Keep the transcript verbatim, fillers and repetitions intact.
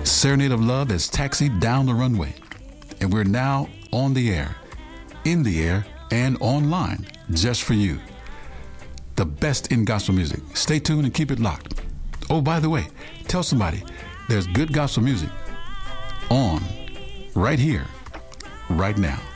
Serenade of Love has taxied down the runway, and we're now on the air, in the air, and online, just for you. The best in gospel music. Stay tuned and keep it locked. Oh, by the way, tell somebody there's good gospel music on right here, right now.